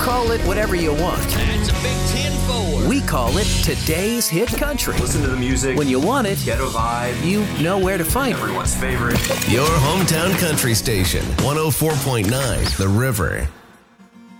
call it whatever you want. That's a big 10-4. We call it Today's Hit Country. Listen to the music. When you want it, Ghetto vibe. you know where to find it. Everyone's favorite. Your hometown country station, 104.9 The River.